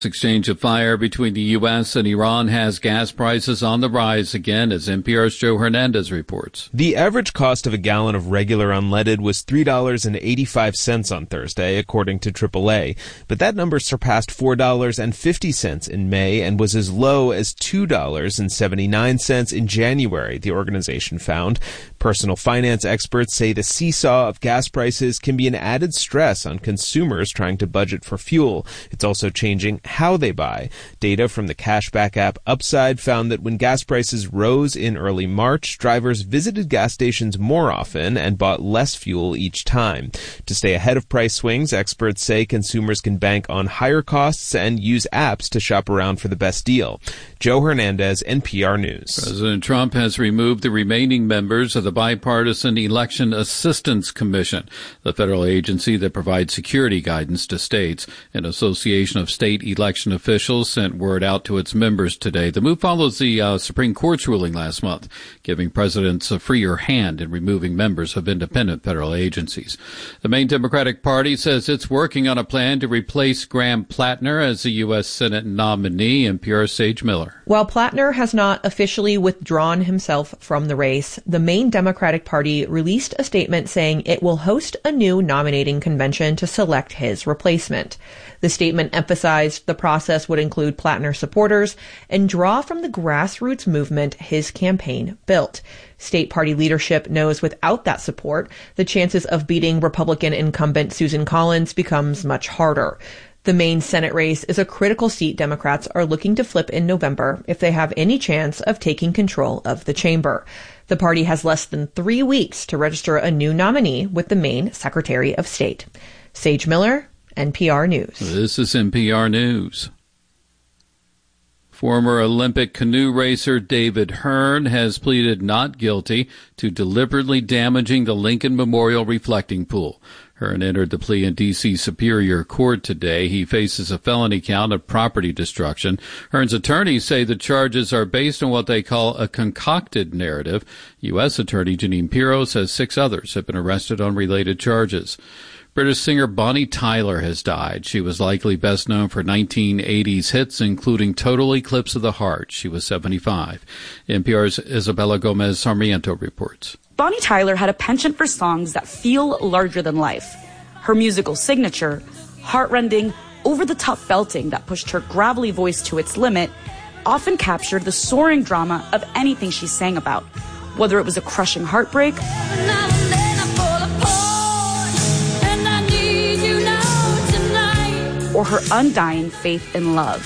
Exchange of fire between the U.S. and Iran has gas prices on the rise again, as NPR's Joe Hernandez reports. The average cost of a gallon of regular unleaded was $3.85 on Thursday, according to AAA. But that number surpassed $4.50 in May and was as low as $2.79 in January, the organization found. Personal finance experts say the seesaw of gas prices can be an added stress on consumers trying to budget for fuel. It's also changing how they buy. Data from the cashback app Upside found that when gas prices rose in early March, drivers visited gas stations more often and bought less fuel each time. To stay ahead of price swings, experts say consumers can bank on higher costs and use apps to shop around for the best deal. Joe Hernandez, NPR News. President Trump has removed the remaining members of the Bipartisan Election Assistance Commission, the federal agency that provides security guidance to states. An association of state election officials sent word out to its members today. The move follows the Supreme Court's ruling last month, giving presidents a freer hand in removing members of independent federal agencies. The Maine Democratic Party says it's working on a plan to replace Graham Plattner as the U.S. Senate nominee. NPR's Sage Miller. While Plattner has not officially withdrawn himself from the race, the Maine Democratic Party released a statement saying it will host a new nominating convention to select his replacement. The statement emphasized the process would include Plattner supporters and draw from the grassroots movement his campaign built. State party leadership knows without that support, the chances of beating Republican incumbent Susan Collins becomes much harder. The Maine Senate race is a critical seat Democrats are looking to flip in November if they have any chance of taking control of the chamber. The party has less than 3 weeks to register a new nominee with the Maine Secretary of State. Sage Miller, NPR News. This is NPR News. Former Olympic canoe racer David Hearn has pleaded not guilty to deliberately damaging the Lincoln Memorial reflecting pool. Hearn entered the plea in D.C. Superior Court today. He faces a felony count of property destruction. Hearn's attorneys say the charges are based on what they call a concocted narrative. U.S. Attorney Jeanine Pirro says 6 others have been arrested on related charges. British singer Bonnie Tyler has died. She was likely best known for 1980s hits, including Total Eclipse of the Heart. She was 75. NPR's Isabella Gomez Sarmiento reports. Bonnie Tyler had a penchant for songs that feel larger than life. Her musical signature, heartrending, over-the-top belting that pushed her gravelly voice to its limit, often captured the soaring drama of anything she sang about, whether it was a crushing heartbreak or her undying faith in love.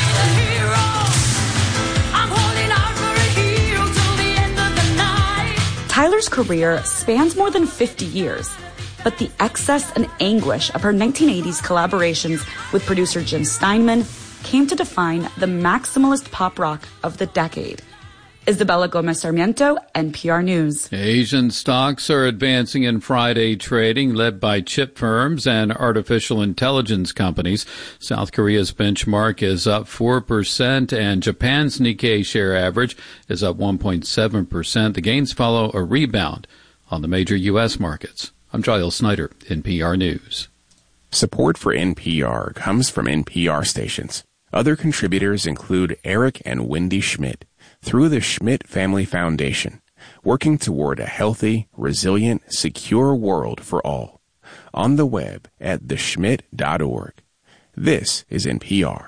Tyler's career spans more than 50 years, but the excess and anguish of her 1980s collaborations with producer Jim Steinman came to define the maximalist pop rock of the decade. Isabella Gomez Sarmiento, NPR News. Asian stocks are advancing in Friday trading, led by chip firms and artificial intelligence companies. South Korea's benchmark is up 4%, and Japan's Nikkei share average is up 1.7%. The gains follow a rebound on the major U.S. markets. I'm Giles Snyder, NPR News. Support for NPR comes from NPR stations. Other contributors include Eric and Wendy Schmidt, through the Schmidt Family Foundation, working toward a healthy, resilient, secure world for all. On the web at theschmidt.org. This is NPR.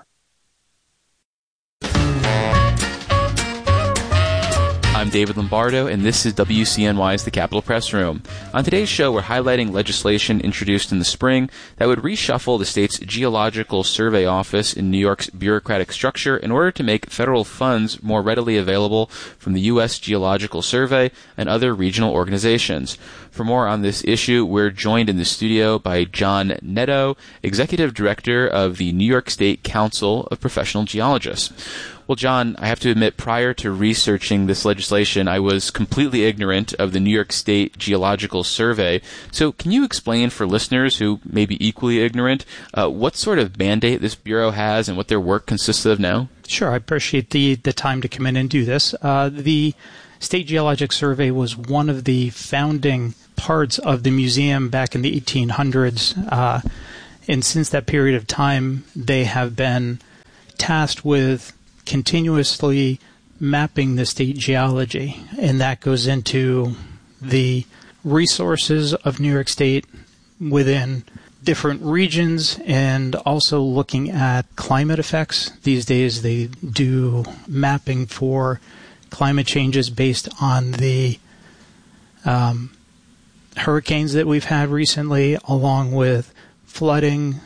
I'm David Lombardo, and this is WCNY's The Capitol Press Room. On today's show, we're highlighting legislation introduced in the spring that would reshuffle the state's Geological Survey Office in New York's bureaucratic structure in order to make federal funds more readily available from the U.S. Geological Survey and other regional organizations. For more on this issue, we're joined in the studio by John Netto, Executive Director of the New York State Council of Professional Geologists. Well, John, I have to admit, prior to researching this legislation, I was completely ignorant of the New York State Geological Survey. So can you explain for listeners who may be equally ignorant what sort of mandate this bureau has and what their work consists of now? Sure. I appreciate the time to come in and do this. The State Geologic Survey was one of the founding parts of the museum back in the 1800s. And since that period of time, they have been tasked with continuously mapping the state geology, and that goes into the resources of New York State within different regions and also looking at climate effects. These days they do mapping for climate changes based on the hurricanes that we've had recently, along with flooding,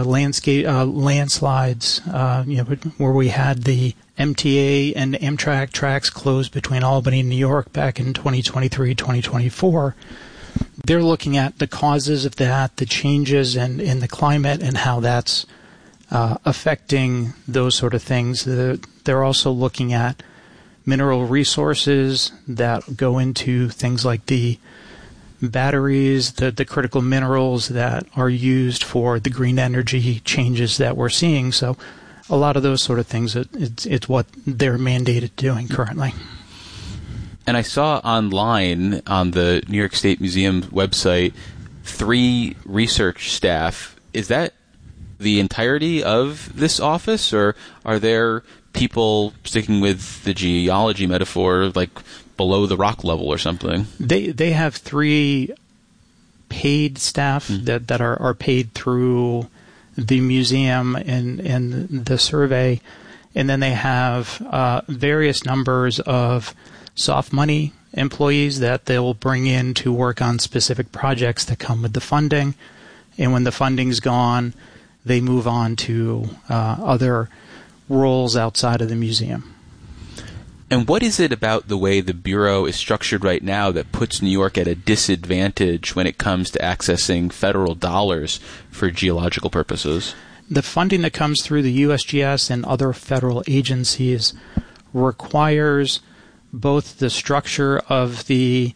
landslides, where we had the MTA and Amtrak tracks closed between Albany and New York back in 2023, 2024. They're looking at the causes of that, the changes in the climate, and how that's affecting those sort of things. They're also looking at mineral resources that go into things like the batteries, the critical minerals that are used for the green energy changes that we're seeing. So a lot of those sort of things, it's what they're mandated doing currently. And I saw online on the New York State Museum website 3 research staff. Is that the entirety of this office, or are there people, sticking with the geology metaphor, like below the rock level or something? They have 3 paid staff that are paid through the museum and the survey, and then they have various numbers of soft money employees that they'll bring in to work on specific projects that come with the funding. And when the funding's gone, they move on to other roles outside of the museum. And what is it about the way the Bureau is structured right now that puts New York at a disadvantage when it comes to accessing federal dollars for geological purposes? The funding that comes through the USGS and other federal agencies requires both the structure of the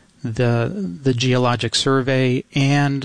geologic survey and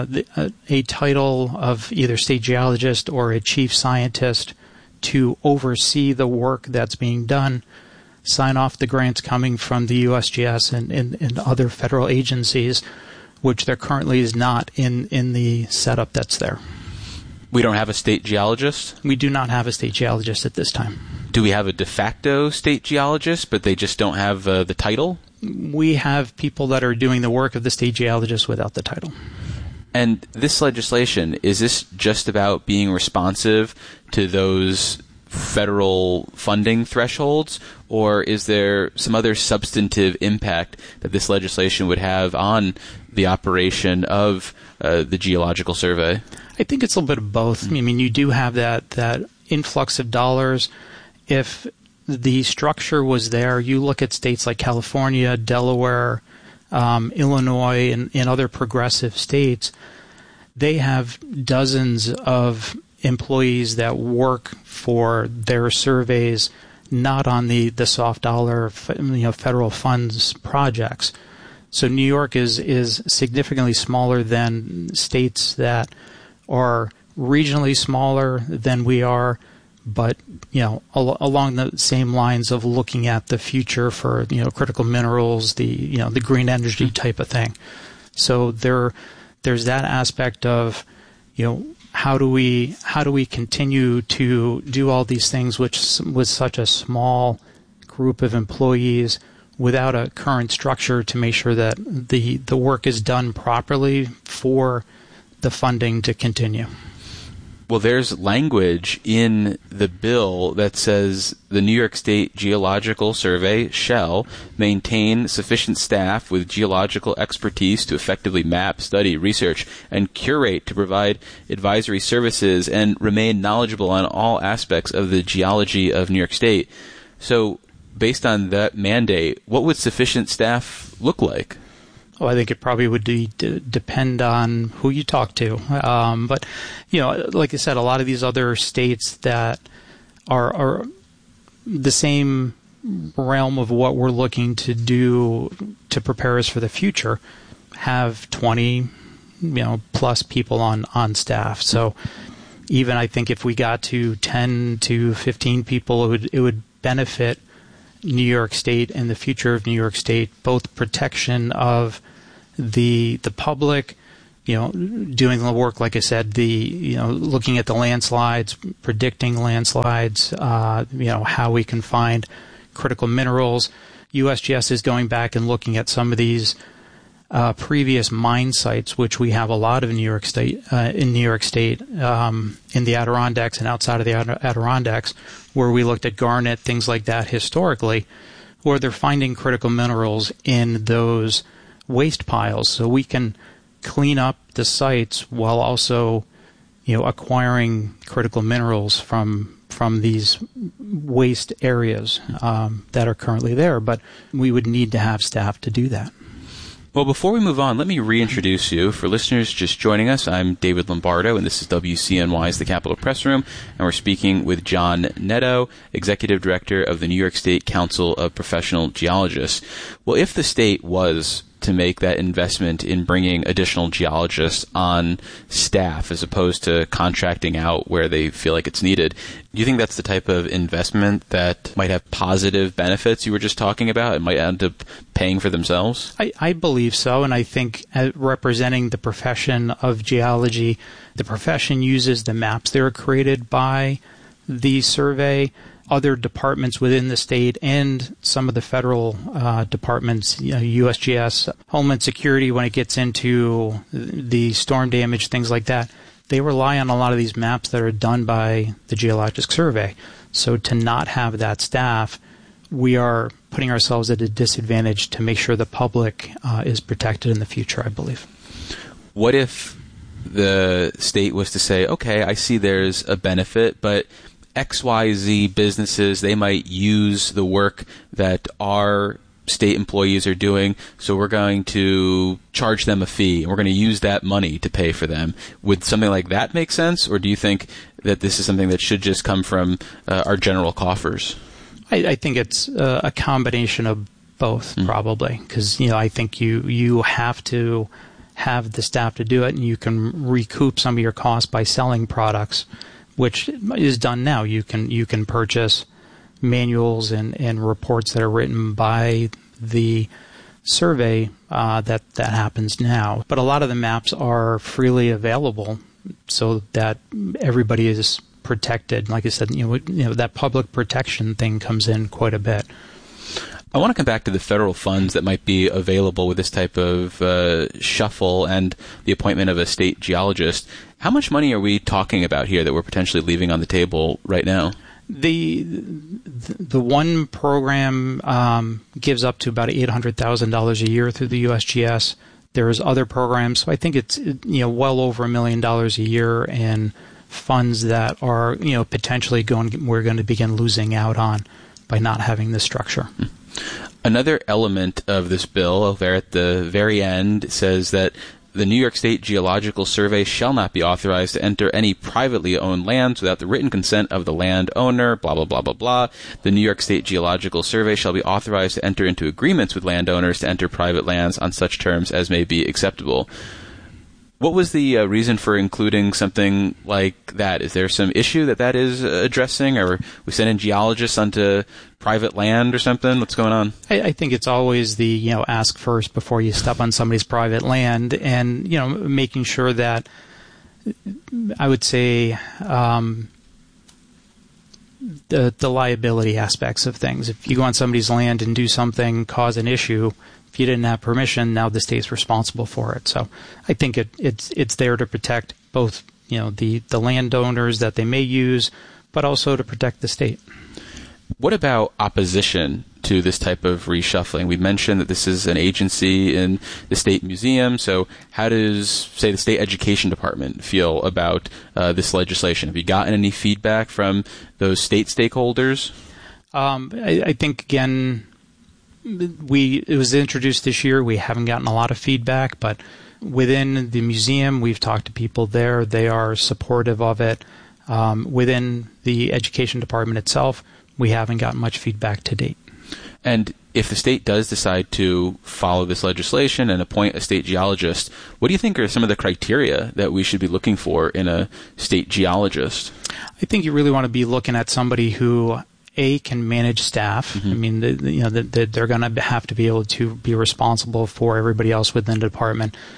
a title of either state geologist or a chief scientist to oversee the work that's being done, sign off the grants coming from the USGS and other federal agencies, which there currently is not in the setup that's there. We don't have a state geologist? We do not have a state geologist at this time. Do we have a de facto state geologist, but they just don't have the title? We have people that are doing the work of the state geologist without the title. And this legislation, is this just about being responsive to those federal funding thresholds, or is there some other substantive impact that this legislation would have on the operation of the Geological Survey? I think it's a little bit of both. I mean, you do have that influx of dollars. If the structure was there, you look at states like California, Delaware, Illinois, and other progressive states, they have dozens of employees that work for their surveys, not on the soft dollar, federal funds projects. So New York is significantly smaller than states that are regionally smaller than we are, but along the same lines of looking at the future for critical minerals, the green energy type of thing. So there's that aspect of how do we continue to do all these things with such a small group of employees without a current structure to make sure that the work is done properly for the funding to continue. Well, there's language in the bill that says the New York State Geological Survey shall maintain sufficient staff with geological expertise to effectively map, study, research, and curate to provide advisory services and remain knowledgeable on all aspects of the geology of New York State. So, based on that mandate, what would sufficient staff look like? Well, I think it probably would depend on who you talk to. But, like I said, a lot of these other states that are the same realm of what we're looking to do to prepare us for the future have 20, plus people on staff. So even I think if we got to 10 to 15 people, it would benefit New York State and the future of New York State, both protection of the public, doing the work, like I said, looking at the landslides, predicting landslides, how we can find critical minerals. USGS is going back and looking at some of these previous mine sites, which we have a lot of in New York State, in the Adirondacks and outside of the Adirondacks, where we looked at garnet, things like that historically, where they're finding critical minerals in those waste piles. So we can clean up the sites while also, acquiring critical minerals from these waste areas that are currently there. But we would need to have staff to do that. Well, before we move on, let me reintroduce you. For listeners just joining us, I'm David Lombardo, and this is WCNY's The Capitol Press Room, and we're speaking with John Netto, Executive Director of the New York State Council of Professional Geologists. Well, if the state was to make that investment in bringing additional geologists on staff as opposed to contracting out where they feel like it's needed, do you think that's the type of investment that might have positive benefits you were just talking about and might end up paying for themselves? I believe so, and I think representing the profession of geology, the profession uses the maps that are created by the survey. Other departments within the state and some of the federal departments, USGS, Homeland Security, when it gets into the storm damage, things like that, they rely on a lot of these maps that are done by the Geologic Survey. So to not have that staff, we are putting ourselves at a disadvantage to make sure the public is protected in the future, I believe. What if the state was to say, okay, I see there's a benefit, but XYZ businesses, they might use the work that our state employees are doing, so we're going to charge them a fee, and we're going to use that money to pay for them. Would something like that make sense, or do you think that this is something that should just come from our general coffers? I think it's a combination of both, probably, because I think you have to have the staff to do it, and you can recoup some of your costs by selling products, which is done now. You can purchase manuals and reports that are written by the survey that happens now. But a lot of the maps are freely available so that everybody is protected. Like I said, that public protection thing comes in quite a bit. I want to come back to the federal funds that might be available with this type of shuffle and the appointment of a state geologist. How much money are we talking about here that we're potentially leaving on the table right now? The one program gives up to about $800,000 a year through the USGS. There's other programs, so I think it's well over $1 million a year in funds that are potentially we're going to begin losing out on by not having this structure. Another element of this bill, there at the very end, says that the New York State Geological Survey shall not be authorized to enter any privately owned lands without the written consent of the landowner, blah, blah, blah, blah, blah. The New York State Geological Survey shall be authorized to enter into agreements with landowners to enter private lands on such terms as may be acceptable. What was the reason for including something like that? Is there some issue that is addressing, or we send in geologists onto private land or something? What's going on? I think it's always the ask first before you step on somebody's private land, and making sure that I would say the liability aspects of things. If you go on somebody's land and do something, cause an issue, if you didn't have permission, now the state's responsible for it. So I think it's there to protect both the landowners that they may use, but also to protect the state. What about opposition to this type of reshuffling? We mentioned that this is an agency in the State Museum, so how does, say, the State Education Department feel about this legislation? Have you gotten any feedback from those state stakeholders? I think, again, it was introduced this year. We haven't gotten a lot of feedback, but within the museum, we've talked to people there. They are supportive of it. Within the Education Department itself, we haven't gotten much feedback to date. And if the state does decide to follow this legislation and appoint a state geologist, what do you think are some of the criteria that we should be looking for in a state geologist? I think you really want to be looking at somebody who, A, can manage staff. Mm-hmm. I mean, they're going to have to be able to be responsible for everybody else within the department.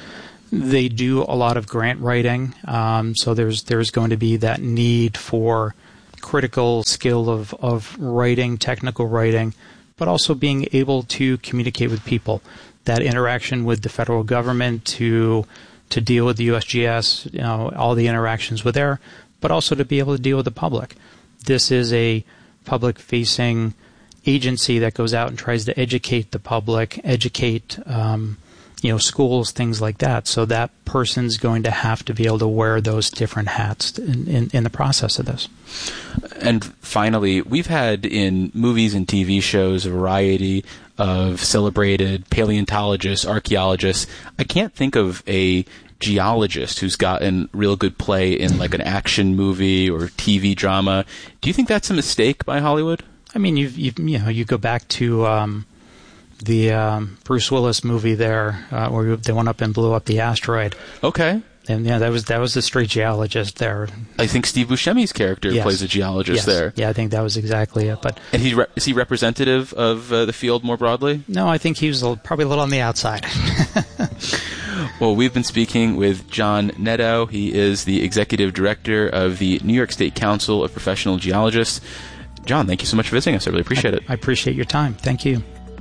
They do a lot of grant writing, so there's going to be that need for critical skill of writing, technical writing, but also being able to communicate with people. That interaction with the federal government to deal with the USGS, all the interactions with there, but also to be able to deal with the public. This is a public-facing agency that goes out and tries to educate the public, educate schools, things like that. So that person's going to have to be able to wear those different hats in the process of this. And finally, we've had in movies and TV shows a variety of celebrated paleontologists, archaeologists. I can't think of a geologist who's gotten real good play in like an action movie or TV drama. Do you think that's a mistake by Hollywood? I mean, you go back to the Bruce Willis movie there, where they went up and blew up the asteroid. Okay. And that was the straight geologist there. I think Steve Buscemi's character plays a geologist there. Yeah, I think that was exactly it. But and is he representative of the field more broadly? No, I think he was probably a little on the outside. Well, we've been speaking with John Netto. He is the executive director of the New York State Council of Professional Geologists. John, thank you so much for visiting us. I really appreciate it. I appreciate your time. Thank you.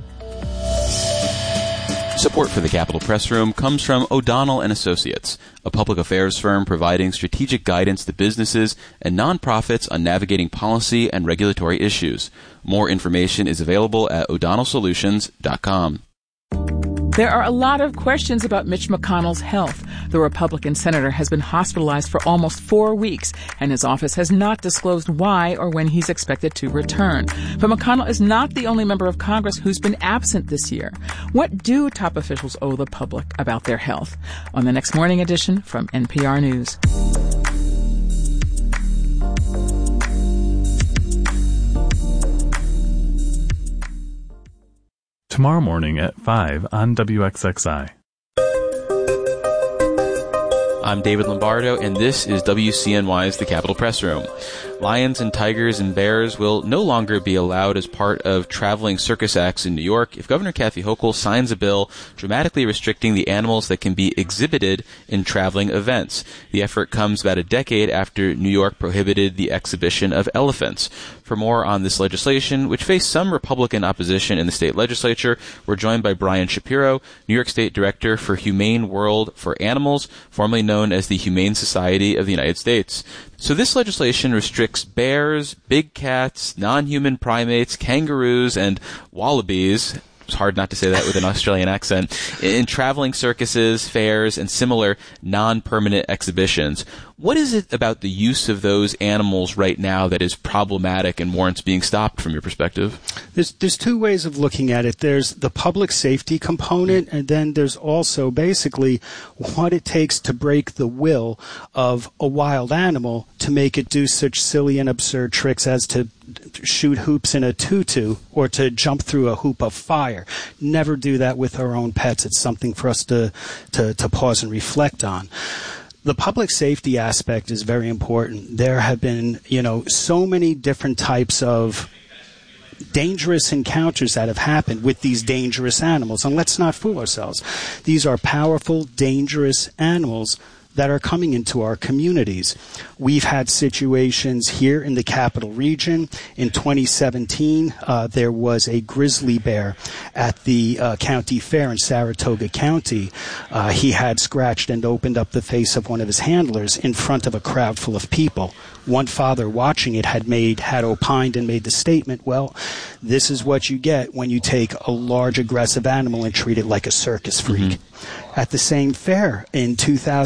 Support for the Capitol Press Room comes from O'Donnell & Associates, a public affairs firm providing strategic guidance to businesses and nonprofits on navigating policy and regulatory issues. More information is available at o'donnellsolutions.com. There are a lot of questions about Mitch McConnell's health. The Republican senator has been hospitalized for almost 4 weeks, and his office has not disclosed why or when he's expected to return. But McConnell is not the only member of Congress who's been absent this year. What do top officials owe the public about their health? On the next morning edition from NPR News. Tomorrow morning at 5 on WXXI. I'm David Lombardo, and this is WCNY's The Capitol Press Room. Lions and tigers and bears will no longer be allowed as part of traveling circus acts in New York if Governor Kathy Hochul signs a bill dramatically restricting the animals that can be exhibited in traveling events. The effort comes about a decade after New York prohibited the exhibition of elephants. For more on this legislation, which faced some Republican opposition in the state legislature, we're joined by Brian Shapiro, New York State Director for Humane World for Animals, formerly known as the Humane Society of the United States. So this legislation restricts bears, big cats, non-human primates, kangaroos, and wallabies. It's hard not to say that with an Australian accent. In traveling circuses, fairs, and similar non-permanent exhibitions. What is it about the use of those animals right now that is problematic and warrants being stopped from your perspective? There's two ways of looking at it. There's the public safety component, and then there's also basically what it takes to break the will of a wild animal to make it do such silly and absurd tricks as to shoot hoops in a tutu or to jump through a hoop of fire. Never do that with our own pets. It's something for us to pause and reflect on. The public safety aspect is very important. There have been, so many different types of dangerous encounters that have happened with these dangerous animals. And let's not fool ourselves. These are powerful, dangerous animals that are coming into our communities. We've had situations here in the Capital Region. In 2017, there was a grizzly bear at the county fair in Saratoga County. He had scratched and opened up the face of one of his handlers in front of a crowd full of people. One father watching it had opined and made the statement, well, this is what you get when you take a large aggressive animal and treat it like a circus freak. Mm-hmm. At the same fair in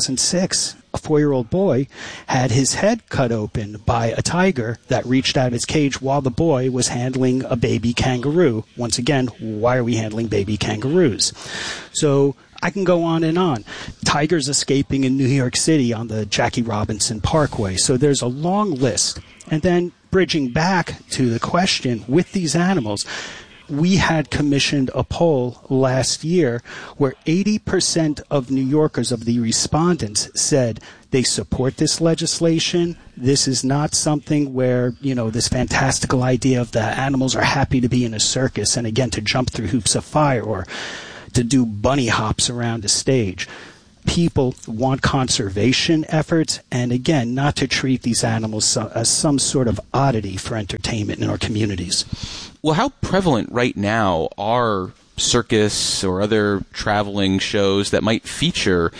2006, a 4-year-old boy had his head cut open by a tiger that reached out of his cage while the boy was handling a baby kangaroo. Once again, why are we handling baby kangaroos? So I can go on and on. Tigers escaping in New York City on the Jackie Robinson Parkway. So there's a long list. And then bridging back to the question with these animals, we had commissioned a poll last year where 80% of New Yorkers, of the respondents, said they support this legislation. This is not something where, this fantastical idea of the animals are happy to be in a circus and, again, to jump through hoops of fire or to do bunny hops around a stage. people want conservation efforts, and again, not to treat these animals as some sort of oddity for entertainment in our communities. Well, how prevalent right now are circus or other traveling shows that might feature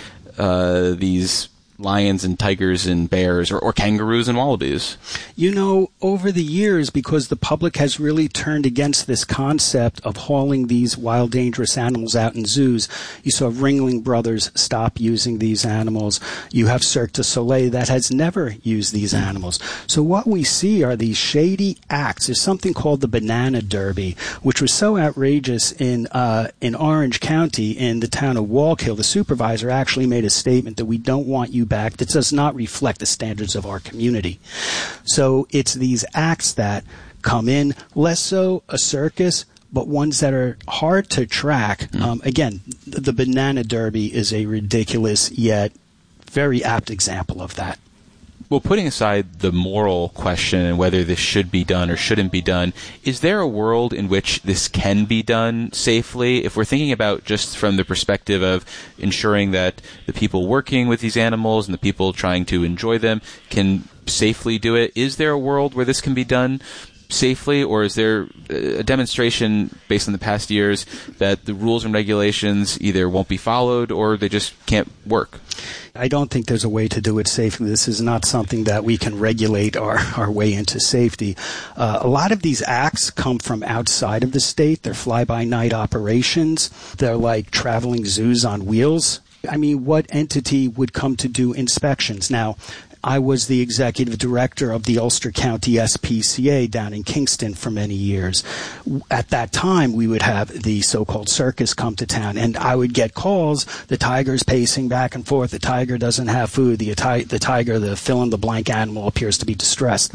these lions and tigers and bears or kangaroos and wallabies? You know, over the years, because the public has really turned against this concept of hauling these wild, dangerous animals out in zoos, you saw Ringling Brothers stop using these animals. You have Cirque du Soleil that has never used these animals. So what we see are these shady acts. There's something called the Banana Derby, which was so outrageous in Orange County, in the town of Wallkill. The supervisor actually made a statement that we don't want you back. That does not reflect the standards of our community. So it's these acts that come in, less so a circus, but ones that are hard to track. Again, the Banana Derby is a ridiculous yet very apt example of that. Well, putting aside the moral question and whether this should be done or shouldn't be done, is there a world in which this can be done safely? If we're thinking about just from the perspective of ensuring that the people working with these animals and the people trying to enjoy them can safely do it, is there a world where this can be done safely, or is there a demonstration based on the past years that the rules and regulations either won't be followed or they just can't work? I don't think there's a way to do it safely. This is not something that we can regulate our way into safety. A lot of these acts come from outside of the state. They're fly-by-night operations. They're like traveling zoos on wheels. I mean, what entity would come to do inspections? Now, I was the executive director of the Ulster County SPCA down in Kingston for many years. At that time, we would have the so-called circus come to town, and I would get calls, the tiger's pacing back and forth, the tiger doesn't have food, the tiger, the fill-in-the-blank animal appears to be distressed.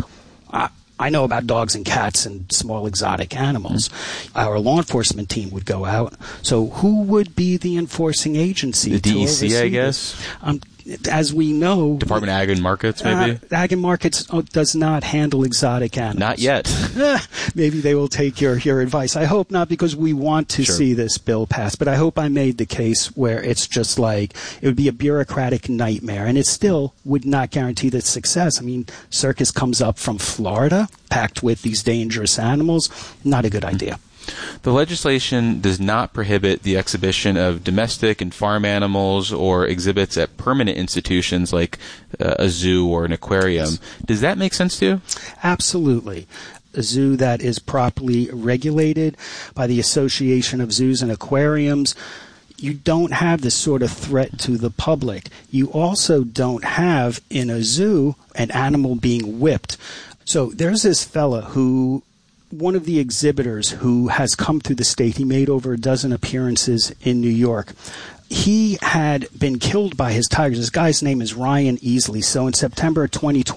I know about dogs and cats and small exotic animals. Our law enforcement team would go out. So who would be the enforcing agency? The DEC, I guess? As we know... Department of Ag and Markets, maybe? Ag and Markets does not handle exotic animals. Not yet. Maybe they will take your advice. I hope not, because we want to see this bill passed. But I hope I made the case where it's just like, it would be a bureaucratic nightmare. And it still would not guarantee the success. I mean, circus comes up from Florida, packed with these dangerous animals. Not a good idea. The legislation does not prohibit the exhibition of domestic and farm animals or exhibits at permanent institutions like a zoo or an aquarium. Yes. Does that make sense to you? Absolutely. A zoo that is properly regulated by the Association of Zoos and Aquariums, you don't have this sort of threat to the public. You also don't have, in a zoo, an animal being whipped. So there's this fella who... one of the exhibitors who has come through the state, he made over a dozen appearances in New York. He had been killed by his tigers. This guy's name is Ryan Easley. So in September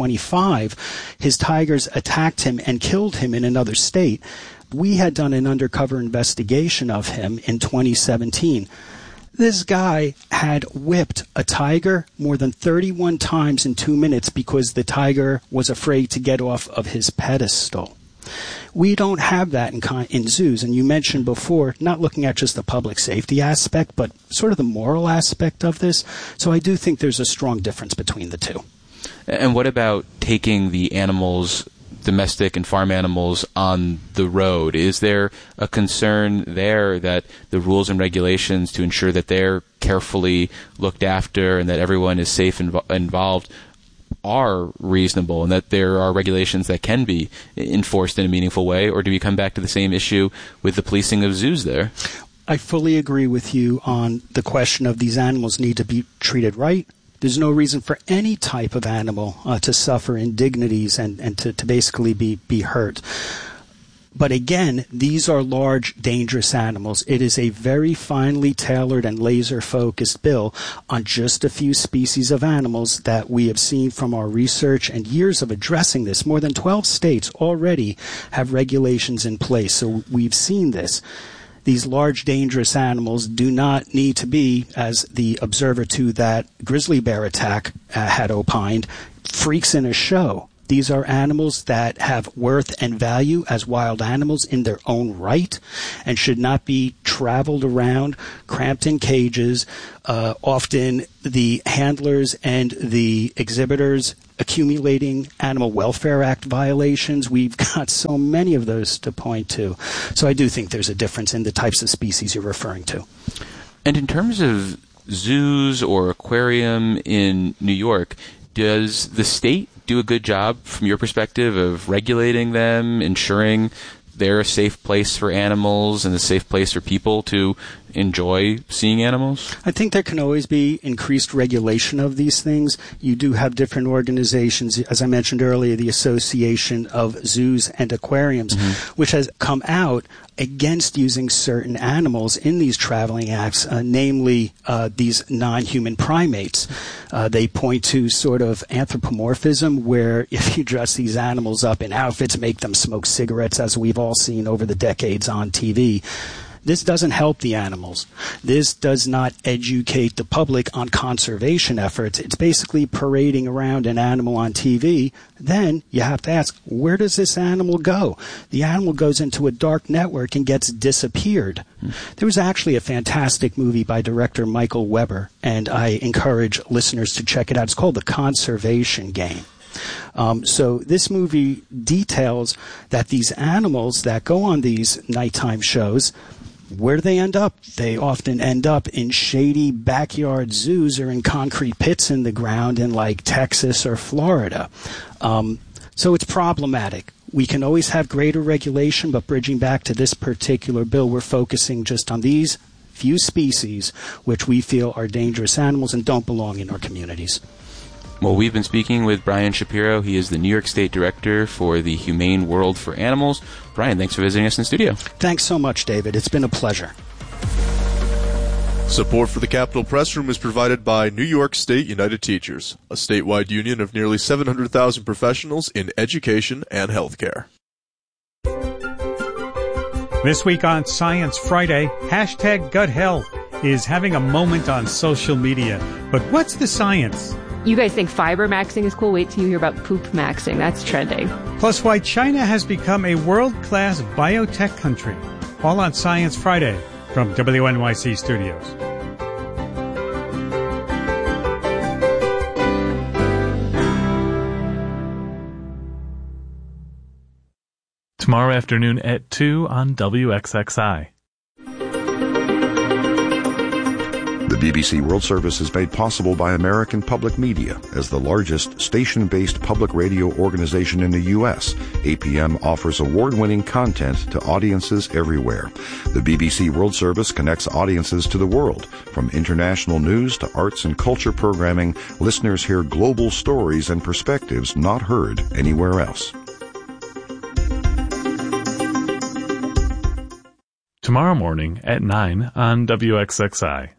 2025, his tigers attacked him and killed him in another state. We had done an undercover investigation of him in 2017. This guy had whipped a tiger more than 31 times in 2 minutes because the tiger was afraid to get off of his pedestal. We don't have that in zoos. And you mentioned before, not looking at just the public safety aspect, but sort of the moral aspect of this. So I do think there's a strong difference between the two. And what about taking the animals, domestic and farm animals, on the road? Is there a concern there that the rules and regulations to ensure that they're carefully looked after and that everyone is safe involved are reasonable, and that there are regulations that can be enforced in a meaningful way? Or do we come back to the same issue with the policing of zoos there? I fully agree with you on the question of these animals need to be treated right. There's no reason for any type of animal to suffer indignities and to basically be hurt. But again, these are large, dangerous animals. It is a very finely tailored and laser-focused bill on just a few species of animals that we have seen from our research and years of addressing this. More than 12 states already have regulations in place, so we've seen this. These large, dangerous animals do not need to be, as the observer to that grizzly bear attack had opined, freaks in a show. These are animals that have worth and value as wild animals in their own right and should not be traveled around, cramped in cages. Often the handlers and the exhibitors accumulating Animal Welfare Act violations. We've got so many of those to point to. So I do think there's a difference in the types of species you're referring to. And in terms of zoos or aquarium in New York, does the state do a good job from your perspective of regulating them, ensuring they're a safe place for animals and a safe place for people to enjoy seeing animals? I think there can always be increased regulation of these things. You do have different organizations, as I mentioned earlier, the Association of Zoos and Aquariums, which has come out against using certain animals in these traveling acts, namely these non-human primates. They point to sort of anthropomorphism, where if you dress these animals up in outfits, make them smoke cigarettes, as we've all seen over the decades on TV, this doesn't help the animals. This does not educate the public on conservation efforts. It's basically parading around an animal on TV. Then you have to ask, where does this animal go? The animal goes into a dark network and gets disappeared. There was actually a fantastic movie by director Michael Weber, and I encourage listeners to check it out. It's called The Conservation Game. So this movie details that these animals that go on these nighttime shows, where do they end up? They often end up in shady backyard zoos or in concrete pits in the ground in like Texas or Florida. So it's problematic. We can always have greater regulation, but bridging back to this particular bill, we're focusing just on these few species which we feel are dangerous animals and don't belong in our communities. Well, we've been speaking with Brian Shapiro. He is the New York State Director for the Humane World for Animals. Brian, thanks for visiting us in the studio. Thanks so much, David. It's been a pleasure. Support for the Capitol Press Room is provided by New York State United Teachers, a statewide union of nearly 700,000 professionals in education and healthcare. This week on Science Friday, #GutHealth is having a moment on social media. But what's the science? You guys think fiber maxing is cool? Wait till you hear about poop maxing. That's trending. Plus, why China has become a world-class biotech country. All on Science Friday from WNYC Studios. Tomorrow afternoon at 2 on WXXI. The BBC World Service is made possible by American Public Media. As the largest station-based public radio organization in the U.S., APM offers award-winning content to audiences everywhere. The BBC World Service connects audiences to the world. From international news to arts and culture programming, listeners hear global stories and perspectives not heard anywhere else. Tomorrow morning at 9 on WXXI.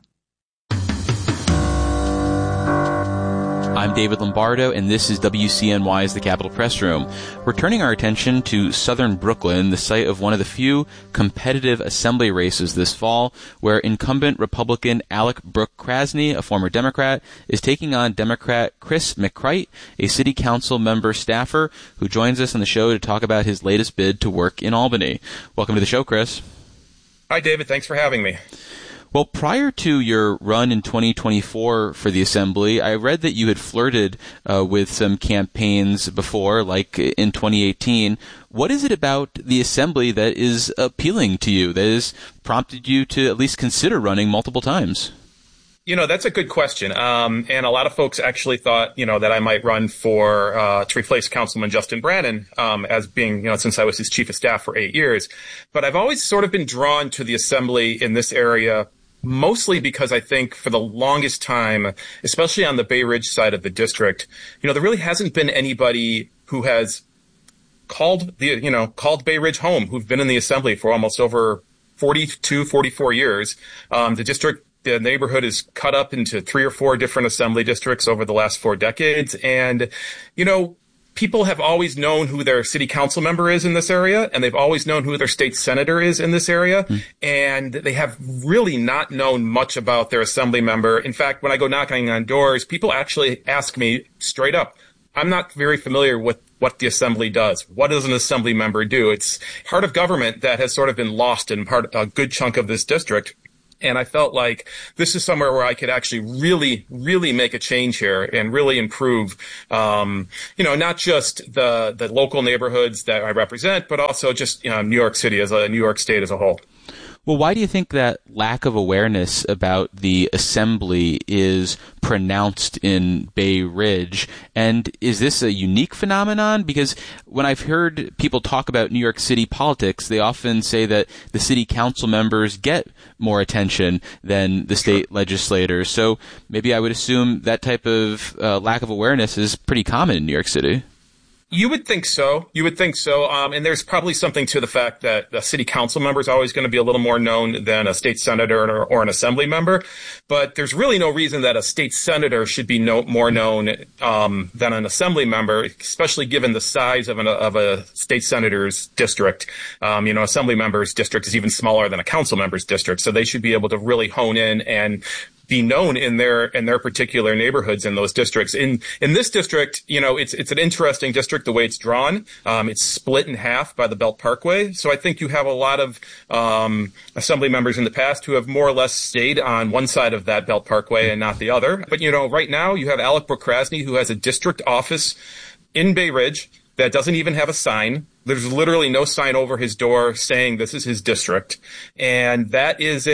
I'm David Lombardo, and this is WCNY's The Capitol Press Room. We're turning our attention to southern Brooklyn, the site of one of the few competitive assembly races this fall, where incumbent Republican Alec Brooke Krasny, a former Democrat, is taking on Democrat Chris McCrite, a city council member staffer, who joins us on the show to talk about his latest bid to work in Albany. Welcome to the show, Chris. Hi, David. Thanks for having me. Well, prior to your run in 2024 for the Assembly, I read that you had flirted with some campaigns before, like in 2018. What is it about the Assembly that is appealing to you, that has prompted you to at least consider running multiple times? You know, that's a good question. And a lot of folks actually thought, that I might run for to replace Councilman Justin Brannan as being, since I was his chief of staff for 8 years. But I've always sort of been drawn to the Assembly in this area, mostly because I think for the longest time, especially on the Bay Ridge side of the district, there really hasn't been anybody who has called Bay Ridge home, who've been in the Assembly for almost over 42, 44 years. The neighborhood is cut up into 3 or 4 different assembly districts over the last 4 decades. And, people have always known who their city council member is in this area, and they've always known who their state senator is in this area. And they have really not known much about their assembly member. In fact, when I go knocking on doors, people actually ask me straight up, I'm not very familiar with what the assembly does. What does an assembly member do? It's part of government that has sort of been lost in a good chunk of this district. And I felt like this is somewhere where I could actually really, really make a change here and really improve, not just the local neighborhoods that I represent, but also just New York City New York State as a whole. Well, why do you think that lack of awareness about the assembly is pronounced in Bay Ridge? And is this a unique phenomenon? Because when I've heard people talk about New York City politics, they often say that the city council members get more attention than the state legislators. So maybe I would assume that type of lack of awareness is pretty common in New York City. You would think so. And there's probably something to the fact that the city council member is always going to be a little more known than a state senator or an assembly member. But there's really no reason that a state senator should be more known than an assembly member, especially given the size of a state senator's district. Assembly member's district is even smaller than a council member's district. So they should be able to really hone in and be known in their particular neighborhoods in those districts. In this district, it's an interesting district the way it's drawn. It's split in half by the Belt Parkway. So I think you have a lot of assembly members in the past who have more or less stayed on one side of that Belt Parkway and not the other. But right now you have Alec Brooke-Krasny, who has a district office in Bay Ridge that doesn't even have a sign. There's literally no sign over his door saying this is his district. And that is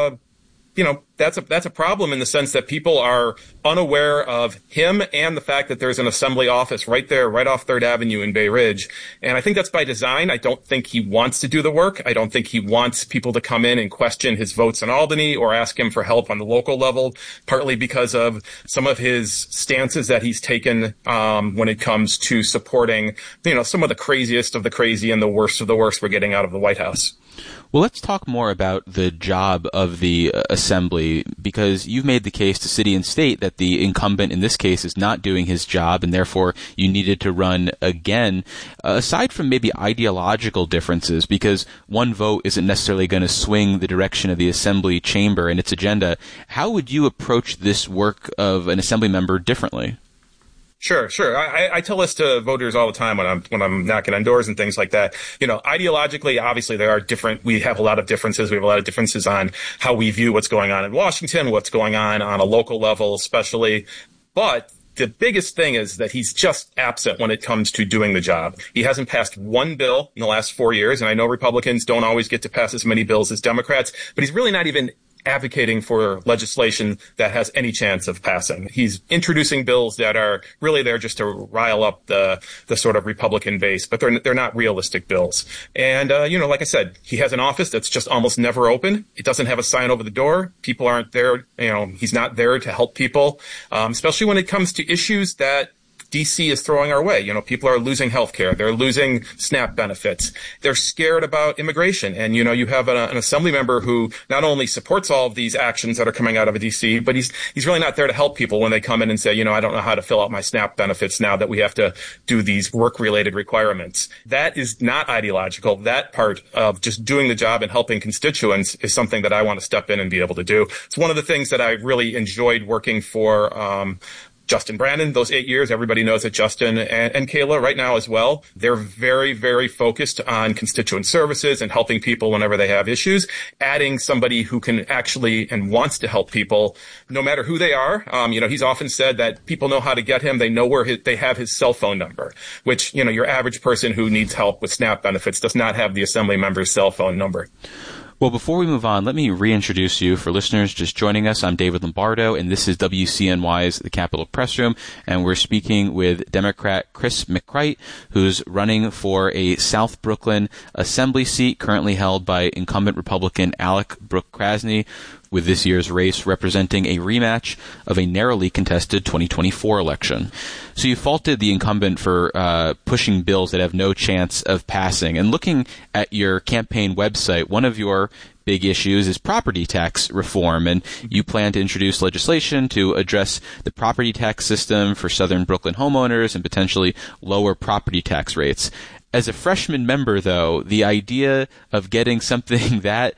that's a problem in the sense that people are unaware of him and the fact that there's an assembly office right there, right off 3rd Avenue in Bay Ridge. And I think that's by design. I don't think he wants to do the work. I don't think he wants people to come in and question his votes in Albany or ask him for help on the local level, partly because of some of his stances that he's taken when it comes to supporting, some of the craziest of the crazy and the worst of the worst we're getting out of the White House. Well, let's talk more about the job of the assembly, because you've made the case to city and state that the incumbent in this case is not doing his job and therefore you needed to run again. Aside from maybe ideological differences, because one vote isn't necessarily going to swing the direction of the assembly chamber and its agenda, how would you approach this work of an assembly member differently? Sure. I tell this to voters all the time when I'm knocking on doors and things like that. Ideologically, obviously there are we have a lot of differences. We have a lot of differences on how we view what's going on in Washington, what's going on a local level, especially. But the biggest thing is that he's just absent when it comes to doing the job. He hasn't passed one bill in the last 4 years, and I know Republicans don't always get to pass as many bills as Democrats, but he's really not even advocating for legislation that has any chance of passing. He's introducing bills that are really there just to rile up the sort of Republican base, but they're not realistic bills. And, like I said, he has an office that's just almost never open. It doesn't have a sign over the door. People aren't there. He's not there to help people, especially when it comes to issues that D.C. is throwing our way. People are losing health care. They're losing SNAP benefits. They're scared about immigration. And, you have an assembly member who not only supports all of these actions that are coming out of D.C., but he's really not there to help people when they come in and say, I don't know how to fill out my SNAP benefits now that we have to do these work-related requirements. That is not ideological. That part of just doing the job and helping constituents is something that I want to step in and be able to do. It's one of the things that I really enjoyed working for Justin Brannan, those 8 years. Everybody knows that Justin and Kayla right now as well, they're very, very focused on constituent services and helping people whenever they have issues. Adding somebody who can actually and wants to help people, no matter who they are. He's often said that people know how to get him. They know where they have his cell phone number, which, your average person who needs help with SNAP benefits does not have the assembly member's cell phone number. Well, before we move on, let me reintroduce you. For listeners just joining us, I'm David Lombardo, and this is WCNY's The Capitol Press Room, and we're speaking with Democrat Chris McCreight, who's running for a South Brooklyn Assembly seat currently held by incumbent Republican Alec Brooke-Krasny, with this year's race representing a rematch of a narrowly contested 2024 election. So you faulted the incumbent for pushing bills that have no chance of passing. And looking at your campaign website, one of your big issues is property tax reform, and you plan to introduce legislation to address the property tax system for Southern Brooklyn homeowners and potentially lower property tax rates. As a freshman member, though, the idea of getting something that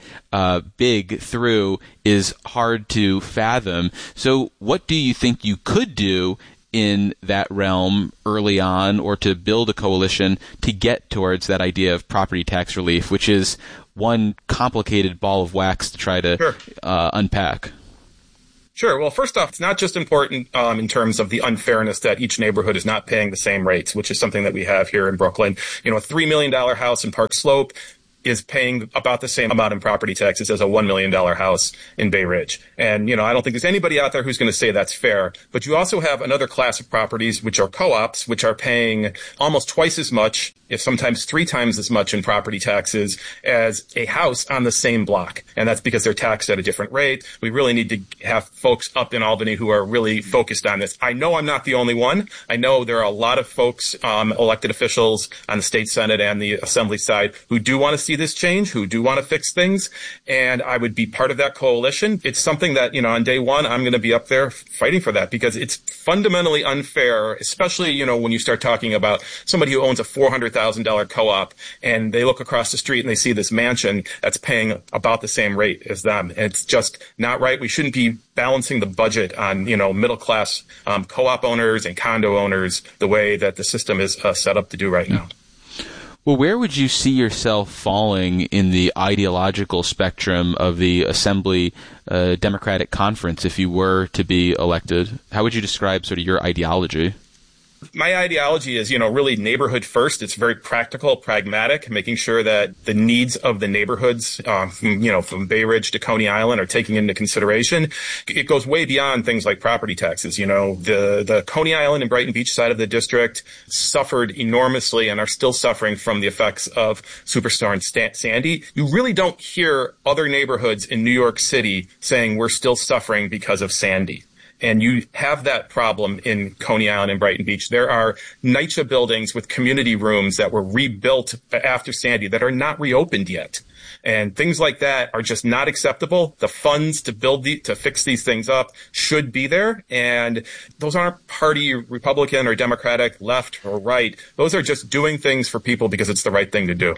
big through is hard to fathom. So what do you think you could do in that realm early on, or to build a coalition to get towards that idea of property tax relief, which is one complicated ball of wax to try to unpack? Sure. Well, first off, it's not just important in terms of the unfairness that each neighborhood is not paying the same rates, which is something that we have here in Brooklyn. You know, a $3 million house in Park Slope is paying about the same amount in property taxes as a $1 million house in Bay Ridge. And, you know, I don't think there's anybody out there who's going to say that's fair. But you also have another class of properties, which are co-ops, which are paying almost twice as much, if sometimes 3 times as much in property taxes as a house on the same block. And that's because they're taxed at a different rate. We really need to have folks up in Albany who are really focused on this. I know I'm not the only one. I know there are a lot of folks, elected officials on the state Senate and the Assembly side who do want to see this change, who do want to fix things, and I would be part of that coalition. It's something that, you know, on day one, I'm going to be up there fighting for that, because it's fundamentally unfair, especially, you know, when you start talking about somebody who owns a $400,000 co-op and they look across the street and they see this mansion that's paying about the same rate as them. And it's just not right. We shouldn't be balancing the budget on, you know, middle-class co-op owners and condo owners the way that the system is set up to do right now. Well, where would you see yourself falling in the ideological spectrum of the Assembly Democratic Conference if you were to be elected? How would you describe sort of your ideology? My ideology is, you know, really neighborhood first. It's very practical, pragmatic, making sure that the needs of the neighborhoods, from Bay Ridge to Coney Island are taken into consideration. It goes way beyond things like property taxes. You know, the Coney Island and Brighton Beach side of the district suffered enormously and are still suffering from the effects of Superstorm Sandy. You really don't hear other neighborhoods in New York City saying we're still suffering because of Sandy. And you have that problem in Coney Island and Brighton Beach. There are NYCHA buildings with community rooms that were rebuilt after Sandy that are not reopened yet. And things like that are just not acceptable. The funds to fix these things up should be there. And those aren't party Republican or Democratic, left or right. Those are just doing things for people because it's the right thing to do.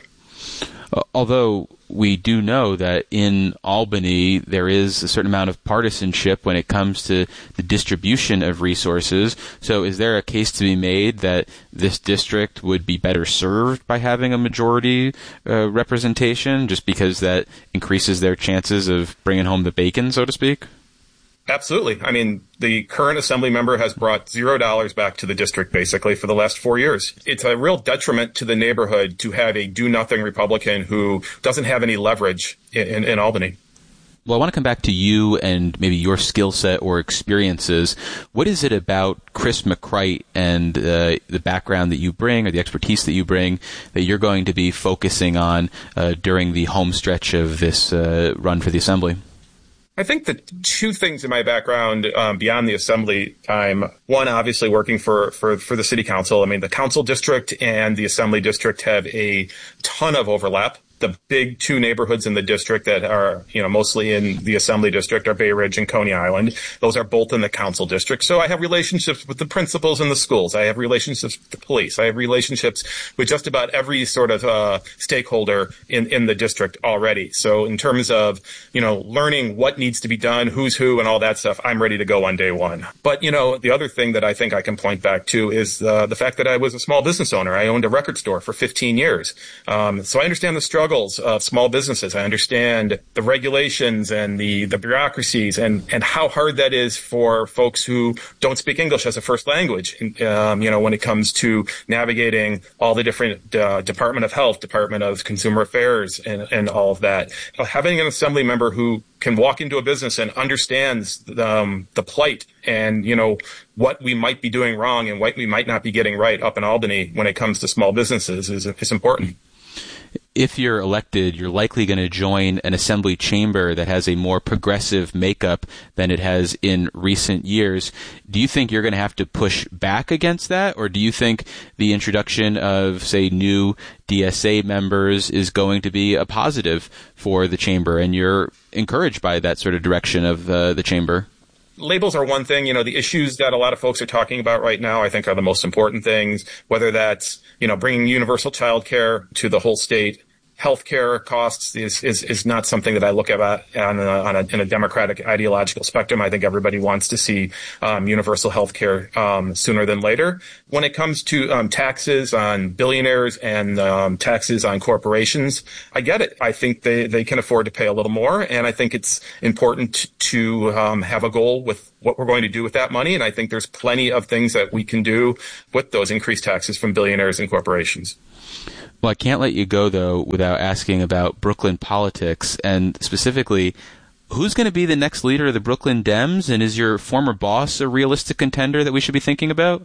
Although we do know that in Albany there is a certain amount of partisanship when it comes to the distribution of resources. So is there a case to be made that this district would be better served by having a majority representation, just because that increases their chances of bringing home the bacon, so to speak? Absolutely. I mean, the current assembly member has brought $0 back to the district, basically, for the last 4 years. It's a real detriment to the neighborhood to have a do-nothing Republican who doesn't have any leverage in Albany. Well, I want to come back to you and maybe your skill set or experiences. What is it about Chris McCrite and the background that you bring, or the expertise that you bring, that you're going to be focusing on during the home stretch of this run for the Assembly? I think the two things in my background beyond the assembly time, one, obviously working for the city council. I mean, the council district and the assembly district have a ton of overlap. The big two neighborhoods in the district that are, you know, mostly in the assembly district are Bay Ridge and Coney Island. Those are both in the council district. So I have relationships with the principals in the schools. I have relationships with the police. I have relationships with just about every sort of stakeholder in the district already. So in terms of, you know, learning what needs to be done, who's who, and all that stuff, I'm ready to go on day one. But, you know, the other thing that I think I can point back to is the fact that I was a small business owner. I owned a record store for 15 years. So I understand the struggle of small businesses. I understand the regulations and the bureaucracies and how hard that is for folks who don't speak English as a first language. When it comes to navigating all the different Department of Health, Department of Consumer Affairs, and all of that. Having an assembly member who can walk into a business and understands the plight and, you know, what we might be doing wrong and what we might not be getting right up in Albany when it comes to small businesses is important. If you're elected, you're likely going to join an assembly chamber that has a more progressive makeup than it has in recent years. Do you think you're going to have to push back against that, or do you think the introduction of, say, new DSA members is going to be a positive for the chamber, and you're encouraged by that sort of direction of the chamber? Labels are one thing. You know, the issues that a lot of folks are talking about right now, I think, are the most important things, whether that's, you know, bringing universal child care to the whole state, healthcare costs is not something that I look at in a democratic ideological spectrum. I think everybody wants to see universal healthcare sooner than later. When it comes to taxes on billionaires and taxes on corporations, I get it. I think they can afford to pay a little more, and I think it's important to have a goal with what we're going to do with that money. And I think there's plenty of things that we can do with those increased taxes from billionaires and corporations. Well, I can't let you go, though, without asking about Brooklyn politics, and specifically, who's going to be the next leader of the Brooklyn Dems, and is your former boss a realistic contender that we should be thinking about?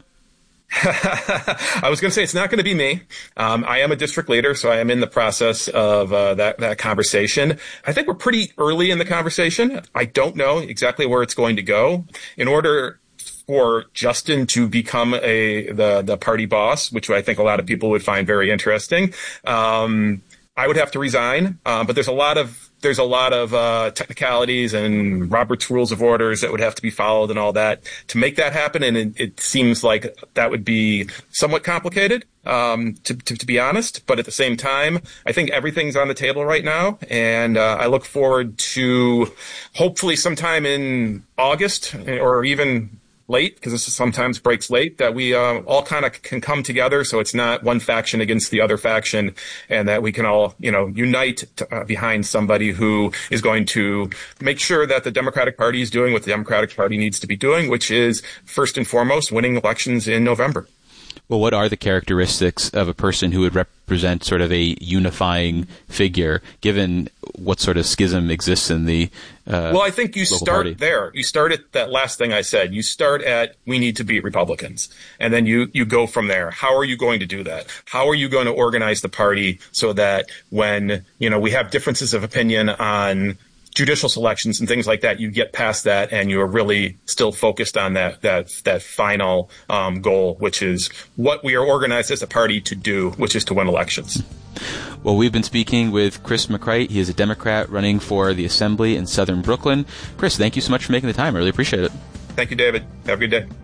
I was going to say it's not going to be me. I am a district leader, so I am in the process of that conversation. I think we're pretty early in the conversation. I don't know exactly where it's going to go. In order for Justin to become the party boss, which I think a lot of people would find very interesting, I would have to resign. But there's a lot of technicalities and Robert's Rules of Orders that would have to be followed and all that to make that happen. And it seems like that would be somewhat complicated, to be honest. But at the same time, I think everything's on the table right now. And I look forward to hopefully sometime in August or even late, because this sometimes breaks late, that we all kind of can come together so it's not one faction against the other faction, and that we can all, unite behind somebody who is going to make sure that the Democratic Party is doing what the Democratic Party needs to be doing, which is, first and foremost, winning elections in November. Well, what are the characteristics of a person who would represent sort of a unifying figure, given what sort of schism exists in the well, I think you start party there. You start at that last thing I said. You start at, we need to beat Republicans. And then you go from there. How are you going to do that? How are you going to organize the party so that when, we have differences of opinion on judicial selections and things like that, you get past that and you are really still focused on that final goal, which is what we are organized as a party to do, which is to win elections. Well, we've been speaking with Chris McCreight. He is a Democrat running for the Assembly in Southern Brooklyn. Chris, thank you so much for making the time. I really appreciate it. Thank you, David. Have a good day.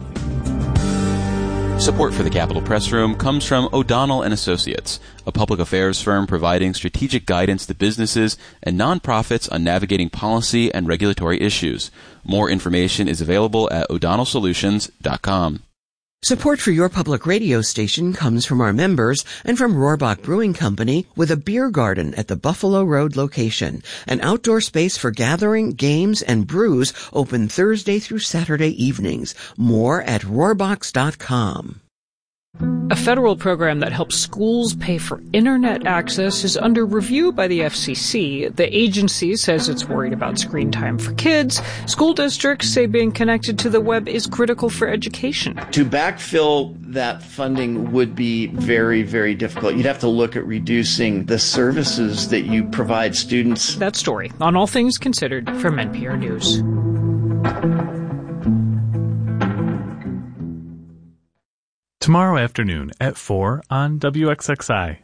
Support for the Capitol Press Room comes from O'Donnell & Associates, a public affairs firm providing strategic guidance to businesses and nonprofits on navigating policy and regulatory issues. More information is available at o'donnellsolutions.com. Support for your public radio station comes from our members and from Rohrbach Brewing Company, with a beer garden at the Buffalo Road location, an outdoor space for gathering, games, and brews, open Thursday through Saturday evenings. More at rohrbachs.com. A federal program that helps schools pay for internet access is under review by the FCC. The agency says it's worried about screen time for kids. School districts say being connected to the web is critical for education. To backfill that funding would be very, very difficult. You'd have to look at reducing the services that you provide students. That story on All Things Considered from NPR News. Tomorrow afternoon at 4 on WXXI.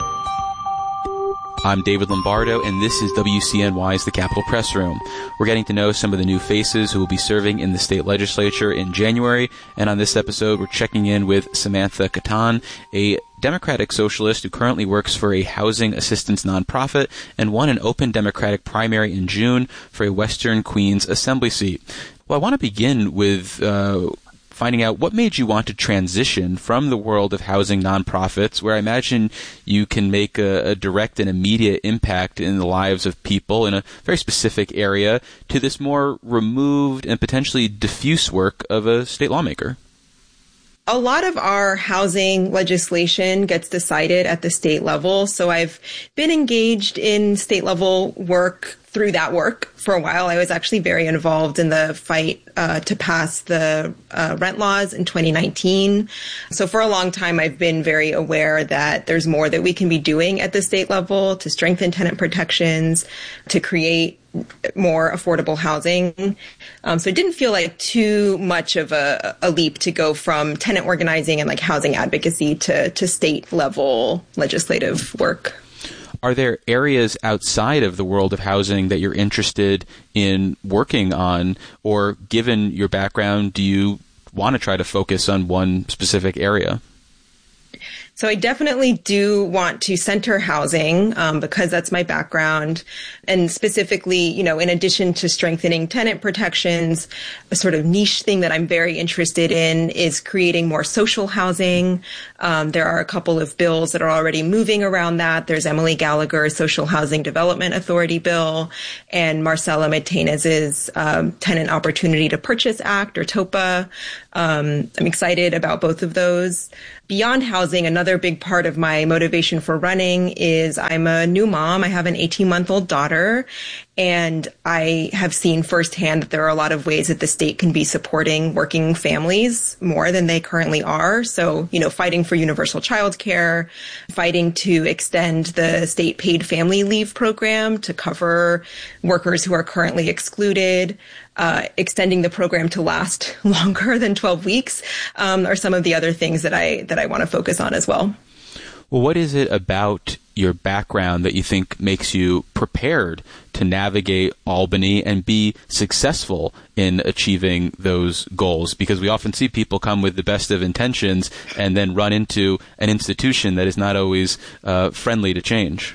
I'm David Lombardo, and this is WCNY's The Capitol Press Room. We're getting to know some of the new faces who will be serving in the state legislature in January, and on this episode, we're checking in with Samantha Catan, a Democratic socialist who currently works for a housing assistance nonprofit and won an open Democratic primary in June for a Western Queens Assembly seat. Well, I want to begin with finding out what made you want to transition from the world of housing nonprofits, where I imagine you can make a direct and immediate impact in the lives of people in a very specific area, to this more removed and potentially diffuse work of a state lawmaker. A lot of our housing legislation gets decided at the state level, so I've been engaged in state level work through that work for a while. I was actually very involved in the fight to pass the rent laws in 2019. So for a long time, I've been very aware that there's more that we can be doing at the state level to strengthen tenant protections, to create more affordable housing. So it didn't feel like too much of a leap to go from tenant organizing and like housing advocacy to state level legislative work. Are there areas outside of the world of housing that you're interested in working on, or given your background, do you want to try to focus on one specific area? So I definitely do want to center housing because that's my background. And specifically, you know, in addition to strengthening tenant protections, a sort of niche thing that I'm very interested in is creating more social housing. There are a couple of bills that are already moving around that. There's Emily Gallagher's Social Housing Development Authority bill and Marcela Martinez's Tenant Opportunity to Purchase Act, or TOPA. I'm excited about both of those. Beyond housing, another big part of my motivation for running is I'm a new mom. I have an 18-month-old daughter, and I have seen firsthand that there are a lot of ways that the state can be supporting working families more than they currently are. So, you know, fighting for universal childcare, fighting to extend the state paid family leave program to cover workers who are currently excluded, extending the program to last longer than 12 weeks, are some of the other things that I want to focus on as well. Well, what is it about your background that you think makes you prepared to navigate Albany and be successful in achieving those goals? Because we often see people come with the best of intentions and then run into an institution that is not always friendly to change.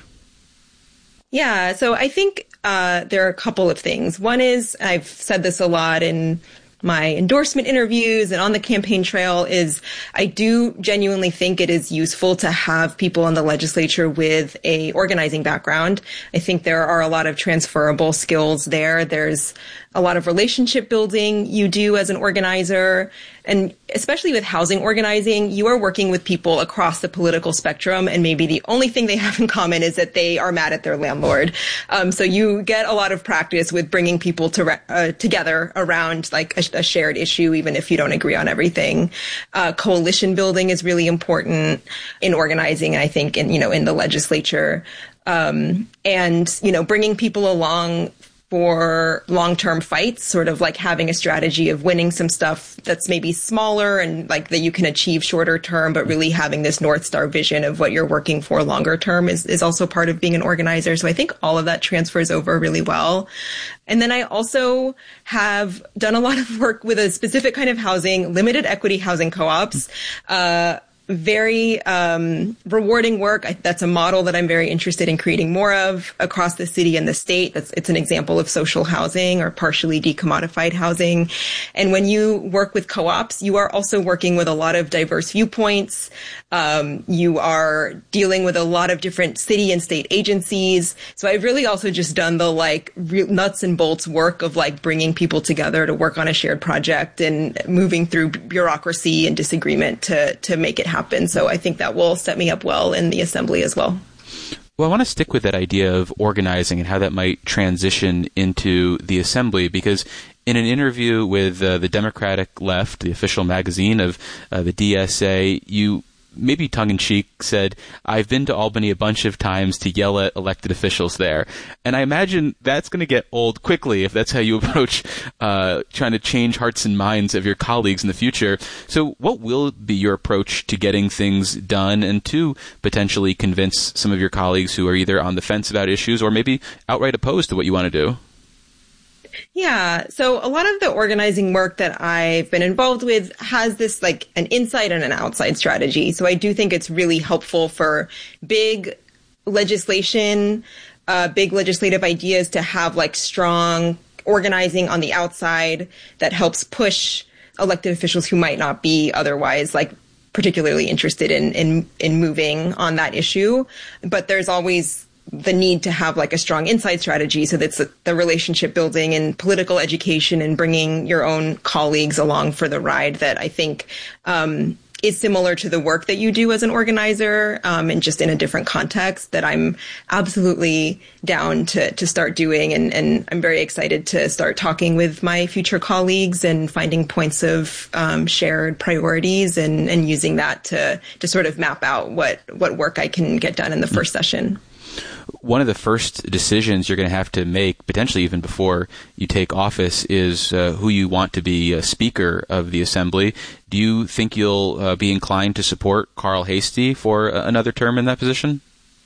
Yeah, so I think there are a couple of things. One is, I've said this a lot in my endorsement interviews and on the campaign trail, is I do genuinely think it is useful to have people in the legislature with a organizing background. I think there are a lot of transferable skills there. There's a lot of relationship building you do as an organizer. And especially with housing organizing, you are working with people across the political spectrum, and maybe the only thing they have in common is that they are mad at their landlord. So you get a lot of practice with bringing people together around like a shared issue, even if you don't agree on everything. Coalition building is really important in organizing, I think, in the legislature. And, bringing people along for long-term fights, sort of like having a strategy of winning some stuff that's maybe smaller and like that you can achieve shorter term, but really having this North Star vision of what you're working for longer term is also part of being an organizer. So I think all of that transfers over really well. And then I also have done a lot of work with a specific kind of housing, limited equity housing co-ops, very rewarding work. That's a model that I'm very interested in creating more of across the city and the state. It's an example of social housing or partially decommodified housing. And when you work with co-ops, you are also working with a lot of diverse viewpoints. You are dealing with a lot of different city and state agencies. So I've really also just done the nuts and bolts work of bringing people together to work on a shared project and moving through bureaucracy and disagreement to make it happen. So I think that will set me up well in the assembly as well. Well, I want to stick with that idea of organizing and how that might transition into the assembly, because in an interview with the Democratic Left, the official magazine of the DSA, you maybe tongue-in-cheek said, "I've been to Albany a bunch of times to yell at elected officials there." And I imagine that's going to get old quickly if that's how you approach trying to change hearts and minds of your colleagues in the future. So what will be your approach to getting things done and to potentially convince some of your colleagues who are either on the fence about issues or maybe outright opposed to what you want to do? Yeah. So a lot of the organizing work that I've been involved with has this an inside and an outside strategy. So I do think it's really helpful for big legislation, big legislative ideas to have strong organizing on the outside that helps push elected officials who might not be otherwise particularly interested in moving on that issue. But there's always the need to have a strong inside strategy. So that's the relationship building and political education and bringing your own colleagues along for the ride that I think is similar to the work that you do as an organizer, and just in a different context that I'm absolutely down to start doing. And I'm very excited to start talking with my future colleagues and finding points of shared priorities and using that to sort of map out what work I can get done in the first session. One of the first decisions you're going to have to make, potentially even before you take office, is who you want to be Speaker of the Assembly. Do you think you'll be inclined to support Carl Heastie for another term in that position?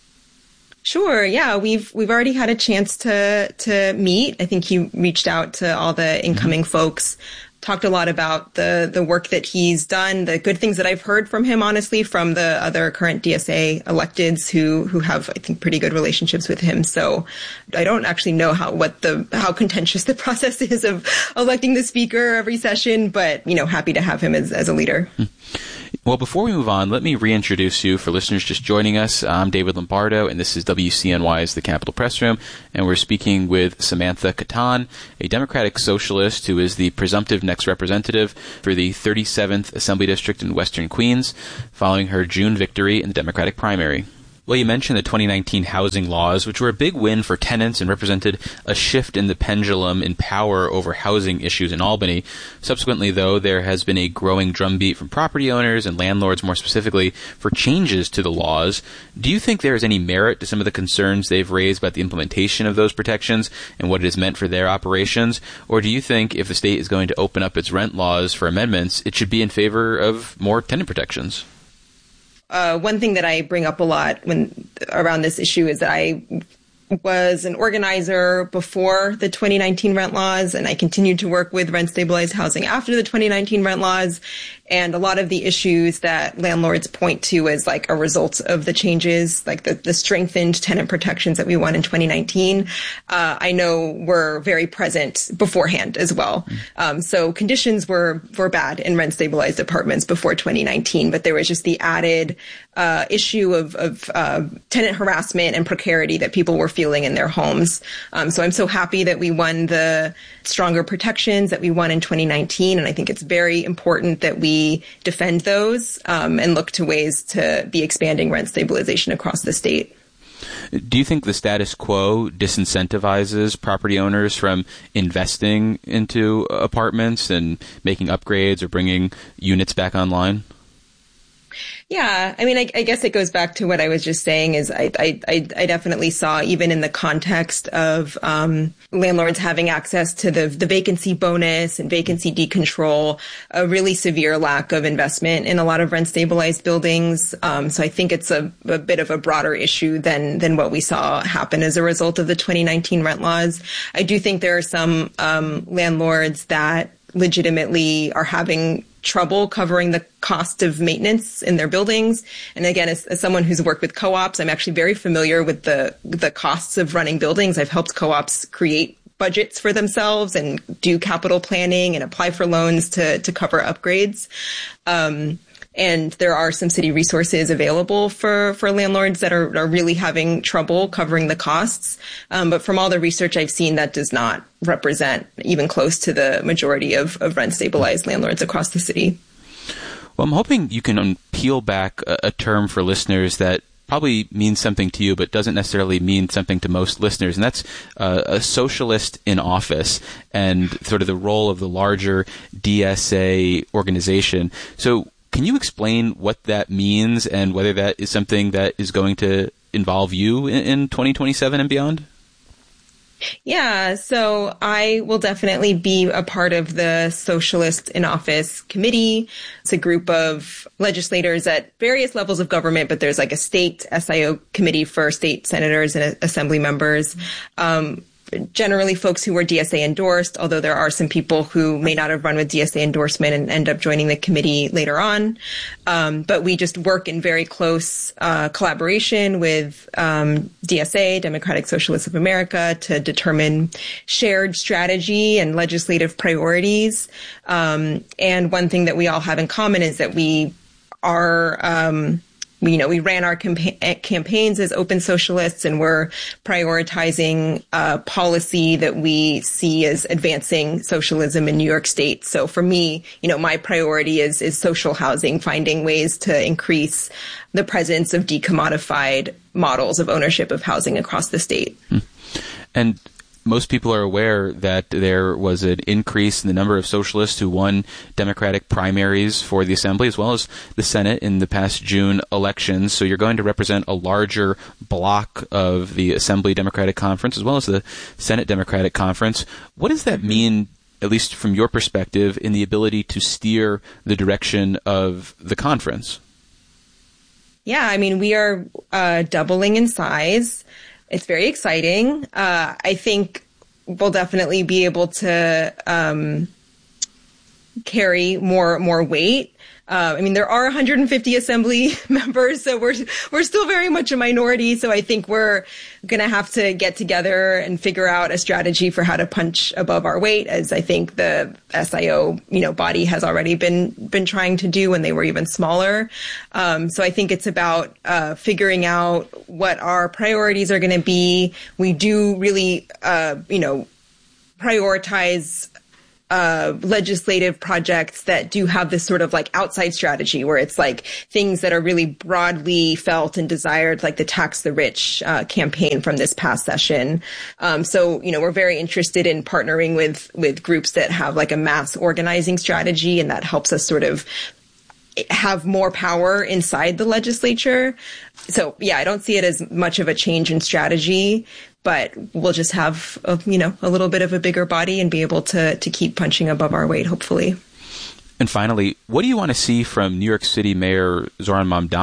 Sure. Yeah, we've already had a chance to meet. I think he reached out to all the incoming folks talked a lot about the work that he's done, the good things that I've heard from him, honestly, from the other current DSA electeds who have, I think, pretty good relationships with him. So I don't actually know how contentious the process is of electing the speaker every session, but, happy to have him as a leader. Well, before we move on, let me reintroduce you for listeners just joining us. I'm David Lombardo, and this is WCNY's The Capitol Press Room, and we're speaking with Samantha Kattan, a Democratic socialist who is the presumptive next representative for the 37th Assembly District in Western Queens, following her June victory in the Democratic primary. Well, you mentioned the 2019 housing laws, which were a big win for tenants and represented a shift in the pendulum in power over housing issues in Albany. Subsequently, though, there has been a growing drumbeat from property owners and landlords, more specifically, for changes to the laws. Do you think there is any merit to some of the concerns they've raised about the implementation of those protections and what it has meant for their operations? Or do you think if the state is going to open up its rent laws for amendments, it should be in favor of more tenant protections? One thing that I bring up a lot around this issue is that I was an organizer before the 2019 rent laws, and I continued to work with rent-stabilized housing after the 2019 rent laws. And a lot of the issues that landlords point to as like a result of the changes, like the strengthened tenant protections that we won in 2019, I know were very present beforehand as well. So conditions were bad in rent-stabilized apartments before 2019, but there was just the added issue of tenant harassment and precarity that people were feeling in their homes. So I'm so happy that we won the stronger protections that we won in 2019, and I think it's very important that we defend those and look to ways to be expanding rent stabilization across the state. Do you think the status quo disincentivizes property owners from investing into apartments and making upgrades or bringing units back online? Yeah, I mean, I guess it goes back to what I was just saying is I definitely saw, even in the context of landlords having access to the vacancy bonus and vacancy decontrol, a really severe lack of investment in a lot of rent-stabilized buildings. So I think it's a bit of a broader issue than what we saw happen as a result of the 2019 rent laws. I do think there are some landlords that legitimately are having trouble covering the cost of maintenance in their buildings. And again, as someone who's worked with co-ops, I'm actually very familiar with the costs of running buildings. I've helped co-ops create budgets for themselves and do capital planning and apply for loans to cover upgrades. And there are some city resources available for landlords that are really having trouble covering the costs. But from all the research I've seen, that does not represent even close to the majority of rent-stabilized landlords across the city. Well, I'm hoping you can peel back a term for listeners that probably means something to you, but doesn't necessarily mean something to most listeners, and that's a socialist in office and sort of the role of the larger DSA organization. So can you explain what that means and whether that is something that is going to involve you in 2027 and beyond? Yeah, so I will definitely be a part of the Socialist in Office Committee. It's a group of legislators at various levels of government, but there's like a state SIO committee for state senators and assembly members. Generally folks who were DSA endorsed, although there are some people who may not have run with DSA endorsement and end up joining the committee later on. But we just work in very close collaboration with DSA, Democratic Socialists of America, to determine shared strategy and legislative priorities. And one thing that we all have in common is that we are we ran our campaigns as open socialists, and we're prioritizing policy that we see as advancing socialism in New York State. So for me, my priority is social housing, finding ways to increase the presence of decommodified models of ownership of housing across the state. And most people are aware that there was an increase in the number of socialists who won Democratic primaries for the Assembly as well as the Senate in the past June elections. So you're going to represent a larger block of the Assembly Democratic Conference as well as the Senate Democratic Conference. What does that mean, at least from your perspective, in the ability to steer the direction of the conference? Yeah, I mean, we are doubling in size. It's very exciting. I think we'll definitely be able to carry more weight. There are 150 assembly members, so we're still very much a minority. So I think we're going to have to get together and figure out a strategy for how to punch above our weight, as I think the SIO, body has already been trying to do when they were even smaller. So I think it's about figuring out what our priorities are going to be. We do really, prioritize legislative projects that do have this sort of like outside strategy where it's like things that are really broadly felt and desired, like the Tax the Rich campaign from this past session. So we're very interested in partnering with groups that have like a mass organizing strategy, and that helps us sort of have more power inside the legislature. So yeah, I don't see it as much of a change in strategy, but we'll just have a little bit of a bigger body and be able to keep punching above our weight, hopefully. And finally, what do you want to see from New York City Mayor Zohran Mamdani